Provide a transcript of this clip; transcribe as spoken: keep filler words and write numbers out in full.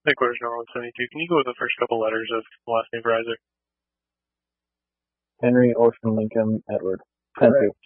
Headquarters number one seventy-two. Can you go with the first couple letters of the last name for Isaac? Henry, Ocean, Lincoln, Edward. ten two.